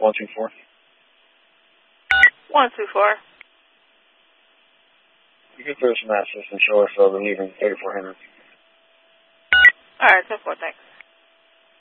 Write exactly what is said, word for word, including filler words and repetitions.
one two four. one two four. You can throw some access and show us uh, the leaving thirty-four hundred. All right, ten four, thanks.